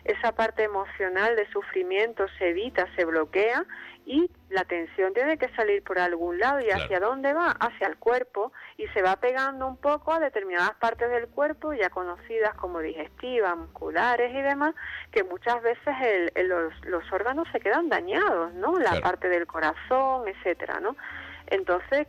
esa parte emocional de sufrimiento se evita, se bloquea, y la tensión tiene que salir por algún lado. ¿Y hacia dónde va? Hacia el cuerpo, y se va pegando un poco a determinadas partes del cuerpo ya conocidas como digestivas, musculares y demás, que muchas veces los órganos se quedan dañados, ¿no? La parte del corazón, etcétera, ¿no? Entonces,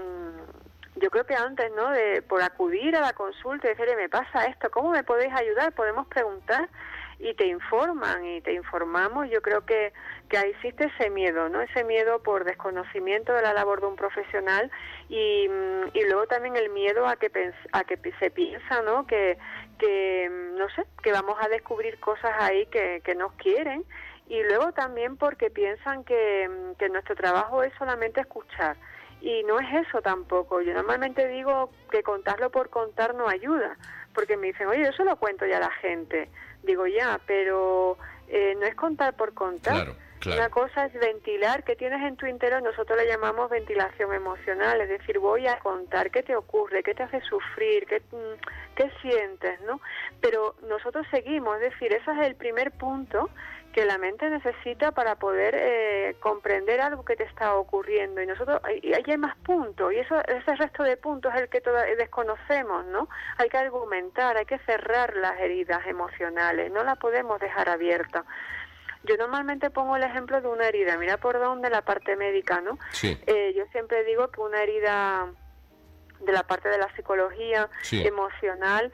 yo creo que antes, ¿no?, por acudir a la consulta y decirle, me pasa esto, ¿cómo me podéis ayudar? Podemos preguntar, y te informan y te informamos. Yo creo que ahí existe ese miedo, ¿no? Ese miedo por desconocimiento de la labor de un profesional, y luego también el miedo a que se piensa, ¿no?, que no sé, que vamos a descubrir cosas ahí que nos quieren, y luego también porque piensan que nuestro trabajo es solamente escuchar. Y no es eso tampoco. Yo normalmente digo que contarlo por contar no ayuda, porque me dicen, oye, yo se lo cuento ya a la gente. Digo, ya, pero no es contar por contar. Una cosa es ventilar qué tienes en tu interior. Nosotros le llamamos ventilación emocional, es decir, voy a contar qué te ocurre, qué te hace sufrir, qué sientes, ¿no? Pero nosotros seguimos, es decir, ese es el primer punto que la mente necesita para poder comprender algo que te está ocurriendo, y nosotros ahí hay más puntos, y ese resto de puntos es el que desconocemos, ¿no? Hay que argumentar, hay que cerrar las heridas emocionales, no las podemos dejar abiertas. Yo normalmente pongo el ejemplo de una herida, mira por dónde, la parte médica, ¿no? Sí. Yo siempre digo que una herida de la parte de la psicología emocional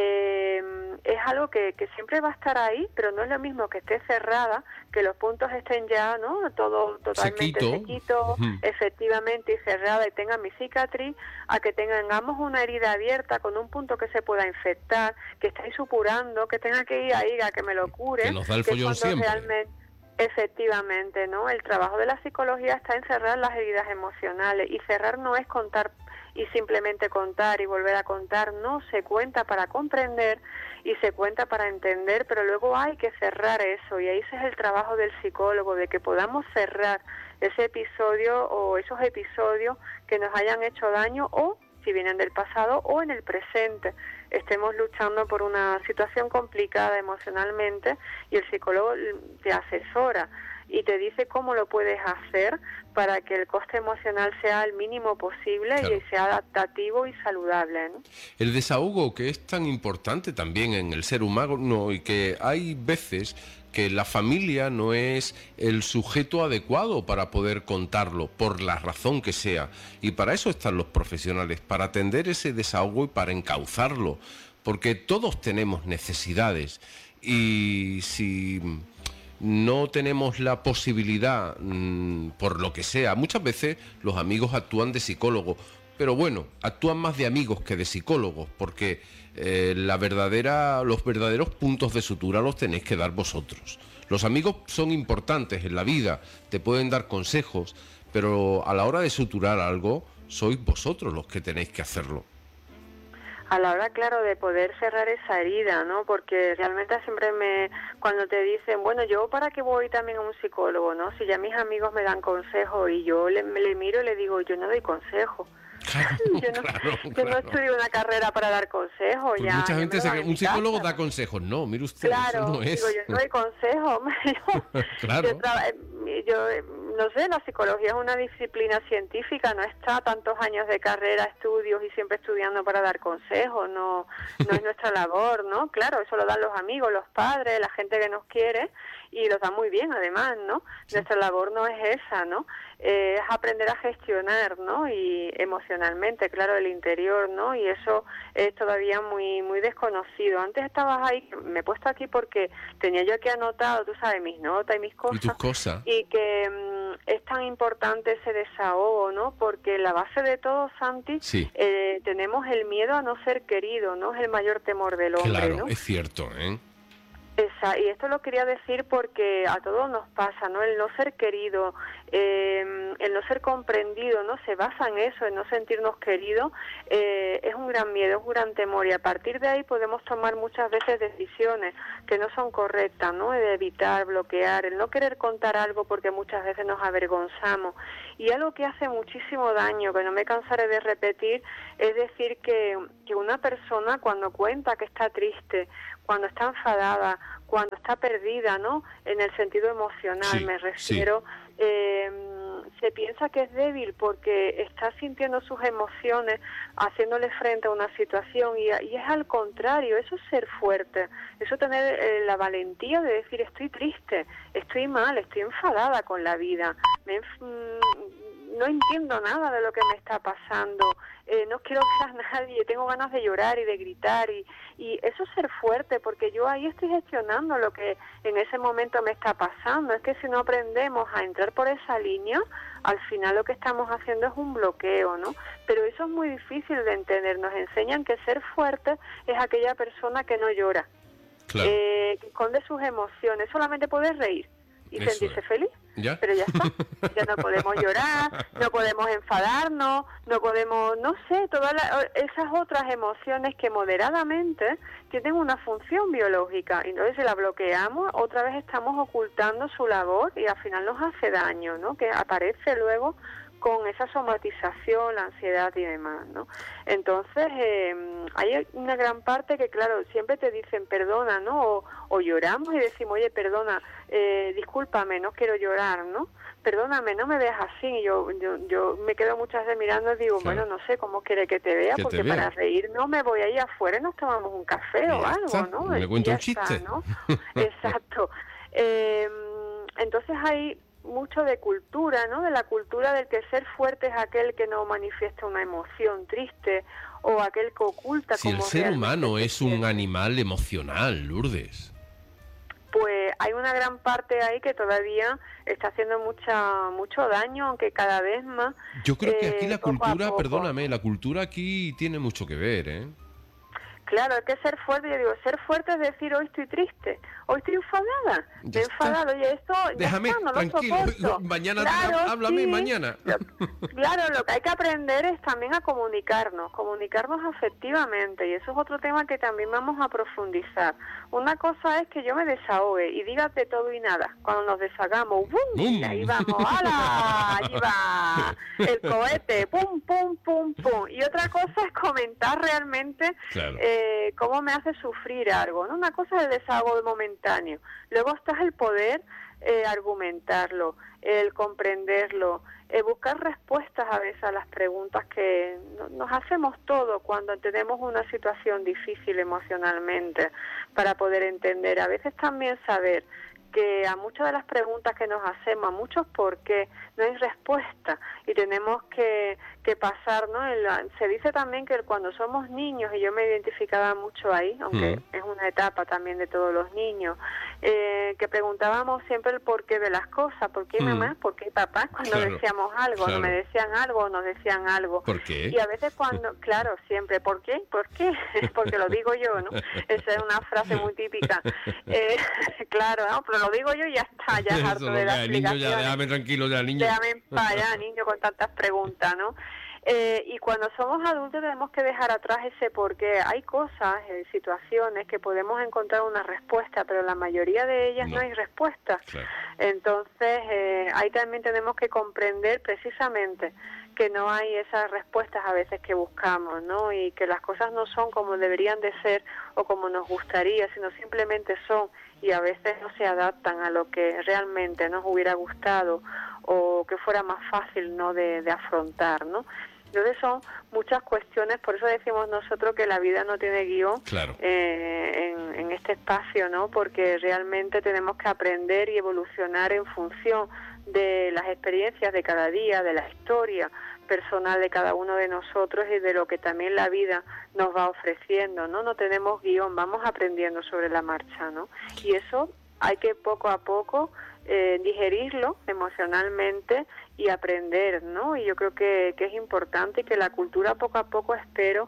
es algo que siempre va a estar ahí, pero no es lo mismo que esté cerrada, que los puntos estén ya, ¿no?, todo totalmente sequito, efectivamente, y cerrada, y tenga mi cicatriz, a que tengamos una herida abierta con un punto que se pueda infectar, que esté supurando, que tenga que ir ahí a que me lo cure, que nos da el follón siempre. Efectivamente, ¿no? El trabajo de la psicología está en cerrar las heridas emocionales, y cerrar no es contar y simplemente contar y volver a contar, no, se cuenta para comprender y se cuenta para entender, pero luego hay que cerrar eso, y ahí ese es el trabajo del psicólogo, de que podamos cerrar ese episodio o esos episodios que nos hayan hecho daño, o si vienen del pasado o en el presente, estemos luchando por una situación complicada emocionalmente, y el psicólogo te asesora y te dice cómo lo puedes hacer para que el coste emocional sea el mínimo posible y sea adaptativo y saludable, ¿no? El desahogo, que es tan importante también en el ser humano, y que hay veces que la familia no es el sujeto adecuado para poder contarlo, por la razón que sea, y para eso están los profesionales, para atender ese desahogo y para encauzarlo, porque todos tenemos necesidades, y si no tenemos la posibilidad, por lo que sea, muchas veces los amigos actúan de psicólogos, pero bueno, actúan más de amigos que de psicólogos, porque los verdaderos puntos de sutura los tenéis que dar vosotros. Los amigos son importantes en la vida, te pueden dar consejos, pero a la hora de suturar algo, sois vosotros los que tenéis que hacerlo. A la hora, claro, de poder cerrar esa herida, ¿no? Porque realmente siempre cuando te dicen, bueno, yo para qué voy también a un psicólogo, ¿no? Si ya mis amigos me dan consejos, y yo le miro y le digo, yo no doy consejos. Claro, yo no estudio una carrera para dar consejos. Pues mucha gente dice que un psicólogo da consejos. No, mire usted, claro, eso no es. Digo, yo no doy consejos. Claro. Yo no sé, la psicología es una disciplina científica, no está tantos años de carrera, estudios y siempre estudiando para dar consejos, no es nuestra labor, ¿no? Claro, eso lo dan los amigos, los padres, la gente que nos quiere, y lo dan muy bien además, ¿no? Sí. Nuestra labor no es esa, ¿no? Es aprender a gestionar, ¿no? Y emocionalmente, claro, el interior, ¿no? Y eso es todavía muy muy desconocido. Antes estabas ahí, me he puesto aquí porque tenía yo aquí anotado, tú sabes, mis notas y mis cosas. ¿Y tus cosas? Y que es tan importante ese desahogo, ¿no? Porque la base de todo, Santi, sí. Tenemos el miedo a no ser querido, ¿no? Es el mayor temor del hombre, claro, ¿no? Es cierto, ¿eh? Y esto lo quería decir porque a todos nos pasa, ¿no? El no ser querido, el no ser comprendido, ¿no? Se basa en eso, en no sentirnos queridos, es un gran miedo, es un gran temor, y a partir de ahí podemos tomar muchas veces decisiones que no son correctas, ¿no? De evitar, bloquear, el no querer contar algo porque muchas veces nos avergonzamos. Y algo que hace muchísimo daño, que no me cansaré de repetir, es decir que una persona cuando cuenta que está triste, cuando está enfadada, cuando está perdida, ¿no? En el sentido emocional, Sí, me refiero. Se piensa que es débil porque está sintiendo sus emociones, haciéndole frente a una situación, y es al contrario. Eso es ser fuerte, eso tener la valentía de decir: estoy triste, estoy mal, estoy enfadada con la vida, no entiendo nada de lo que me está pasando, no quiero ver a nadie, tengo ganas de llorar y de gritar, y eso es ser fuerte, porque yo ahí estoy gestionando lo que en ese momento me está pasando. Es que si no aprendemos a entrar por esa línea, al final lo que estamos haciendo es un bloqueo, ¿no? Pero eso es muy difícil de entender. Nos enseñan que ser fuerte es aquella persona que no llora, Claro. Que esconde sus emociones, solamente puede reír y Eso sentirse es. feliz. ¿Ya? Pero ya está, ya no podemos llorar, no podemos enfadarnos, no podemos, no sé, todas esas otras emociones que moderadamente tienen una función biológica, y entonces si la bloqueamos, otra vez estamos ocultando su labor y al final nos hace daño, ¿no? Que aparece luego con esa somatización, la ansiedad y demás, ¿no? Entonces, hay una gran parte que, claro, siempre te dicen perdona, ¿no? O lloramos y decimos: oye, perdona, discúlpame, no quiero llorar, ¿no? Perdóname, no me veas así. Y yo me quedo muchas veces mirando y digo: Claro. bueno, no sé cómo quiere que te vea, Que te porque vea. para reír no me voy ahí afuera y nos tomamos un café Y o ya algo, está, ¿no? me Y cuenta ya un chiste. está, ¿no? Exacto. Entonces hay mucho de cultura, ¿no? De la cultura del que ser fuerte es aquel que no manifiesta una emoción triste, o aquel que oculta Si el como ser realmente humano se es un siente. animal emocional, Lourdes. Pues hay una gran parte ahí que todavía está haciendo mucho daño, aunque cada vez más, Yo creo que aquí la poco a cultura, poco, perdóname, ¿no? la cultura aquí tiene mucho que ver, ¿eh? Claro, es que ser fuerte, yo digo, ser fuerte es decir: hoy estoy triste, hoy estoy enfadada, Ya me he está. enfadado, oye, esto ya Déjame, está, no lo tranquilo. soporto. Mañana, Claro, háblame sí. mañana. Claro, lo que hay que aprender es también a comunicarnos afectivamente, y eso es otro tema que también vamos a profundizar. Una cosa es que yo me desahogue y diga de todo y nada. Cuando nos deshagamos, ¡bum! ¡Bum! Ahí vamos, ¡hala! Ahí va el cohete, ¡pum, pum, pum, pum! Y otra cosa es comentar realmente Claro. cómo me hace sufrir algo, ¿no? Una cosa es el desahogo momentáneo. Luego está el poder argumentarlo, el comprenderlo, buscar respuestas a veces a las preguntas que nos hacemos todos cuando tenemos una situación difícil emocionalmente, para poder entender. A veces también saber que a muchas de las preguntas que nos hacemos, a muchos por qué, no hay respuesta, y tenemos que pasar, ¿no? Se dice también que cuando somos niños, y yo me identificaba mucho ahí, aunque es una etapa también de todos los niños, que preguntábamos siempre el porqué de las cosas: ¿por qué mamá? ¿Por qué papá? Cuando Claro, decíamos algo, claro. no me decían algo, nos decían algo. ¿Por qué? Y a veces cuando, claro, siempre, ¿por qué? ¿Por qué? Porque lo digo yo, ¿no? Esa es una frase muy típica. Claro, ¿no? Pero lo digo yo y ya está, ya es Eso harto es de lo las que hay, niño, ya explicaciones. déjame tranquilo ya, niño. Déjame para allá, niño, con tantas preguntas, ¿no? Y cuando somos adultos tenemos que dejar atrás ese porqué. Hay cosas, situaciones que podemos encontrar una respuesta, pero la mayoría de ellas no hay respuesta. Claro. Entonces, ahí también tenemos que comprender precisamente que no hay esas respuestas a veces que buscamos, ¿no? Y que las cosas no son como deberían de ser o como nos gustaría, sino simplemente son, y a veces no se adaptan a lo que realmente nos hubiera gustado o que fuera más fácil, ¿no?, de afrontar, ¿no? Entonces son muchas cuestiones, por eso decimos nosotros que la vida no tiene guión. Claro. En este espacio, ¿no? Porque realmente tenemos que aprender y evolucionar en función de las experiencias de cada día, de la historia personal de cada uno de nosotros y de lo que también la vida nos va ofreciendo, ¿no? No tenemos guión, vamos aprendiendo sobre la marcha, ¿no? Y eso hay que poco a poco digerirlo emocionalmente y aprender, ¿no? Y yo creo que es importante, y que la cultura poco a poco espero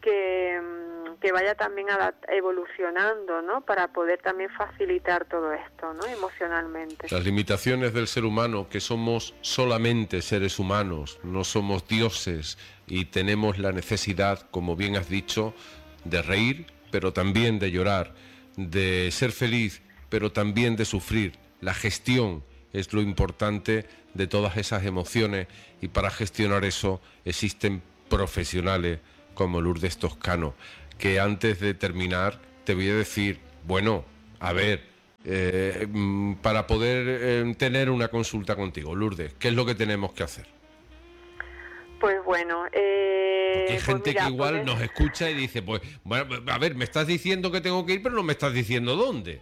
que vaya también evolucionando, ¿no? Para poder también facilitar todo esto, ¿no? Emocionalmente. Las limitaciones del ser humano, que somos solamente seres humanos, no somos dioses, y tenemos la necesidad, como bien has dicho, de reír, pero también de llorar, de ser feliz, pero también de sufrir. La gestión es lo importante de todas esas emociones, y para gestionar eso existen profesionales como Lourdes Toscano, que antes de terminar te voy a decir Bueno, a ver, para poder tener una consulta contigo, Lourdes, ¿qué es lo que tenemos que hacer? Pues bueno, porque hay gente que igual nos escucha y dice, pues, bueno, a ver, me estás diciendo que tengo que ir, pero no me estás diciendo dónde.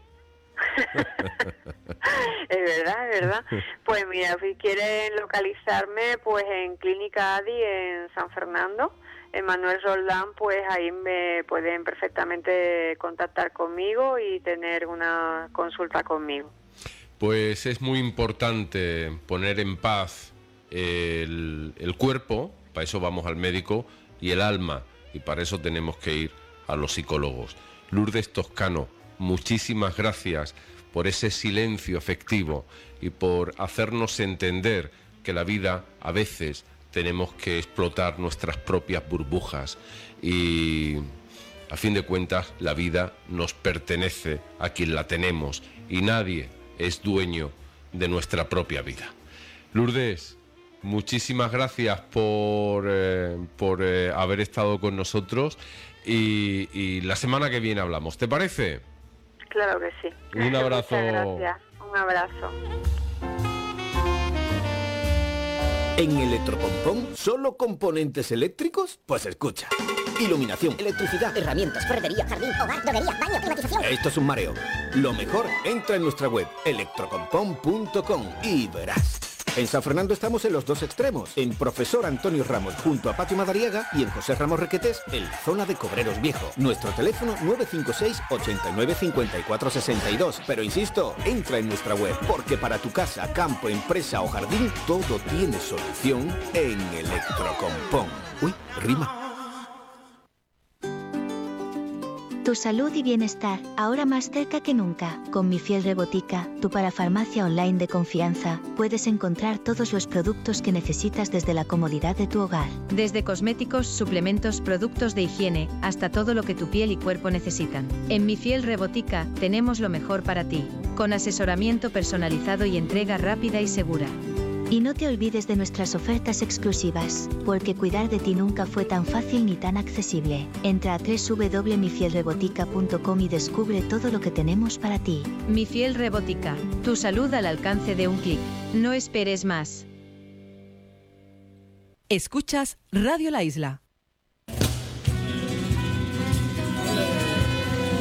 Es verdad. Pues mira, si quieren localizarme, pues en Clínica Adi en San Fernando, en Manuel Roldán, pues ahí me pueden perfectamente contactar conmigo y tener una consulta conmigo. Pues es muy importante poner en paz el cuerpo, para eso vamos al médico, y el alma, y para eso tenemos que ir a los psicólogos. Lourdes Toscano, muchísimas gracias por ese silencio afectivo y por hacernos entender que la vida a veces tenemos que explotar nuestras propias burbujas y a fin de cuentas la vida nos pertenece a quien la tenemos y nadie es dueño de nuestra propia vida. Lourdes, muchísimas gracias por haber estado con nosotros y la semana que viene hablamos, ¿te parece? Claro que sí. Un abrazo. Muchas gracias. Un abrazo. ¿En Electrocompón solo componentes eléctricos? Pues escucha. Iluminación, electricidad, herramientas, ferretería, jardín, hogar, droguería, baño, climatización. Esto es un mareo. Lo mejor, entra en nuestra web electrocompón.com y verás. En San Fernando estamos en los dos extremos, en Profesor Antonio Ramos junto a Patio Madariaga y en José Ramos Requetés en la zona de Cobreros Viejo. Nuestro teléfono 956 89 54 62. Pero insisto, entra en nuestra web, porque para tu casa, campo, empresa o jardín, todo tiene solución en Electrocompón. Uy, rima. Tu salud y bienestar, ahora más cerca que nunca. Con Mi Fiel Rebotica, tu parafarmacia online de confianza, puedes encontrar todos los productos que necesitas desde la comodidad de tu hogar. Desde cosméticos, suplementos, productos de higiene, hasta todo lo que tu piel y cuerpo necesitan. En Mi Fiel Rebotica, tenemos lo mejor para ti, con asesoramiento personalizado y entrega rápida y segura. Y no te olvides de nuestras ofertas exclusivas, porque cuidar de ti nunca fue tan fácil ni tan accesible. Entra a www.mifielrebotica.com y descubre todo lo que tenemos para ti. Mi Fiel Rebotica, tu salud al alcance de un clic. No esperes más. Escuchas Radio La Isla.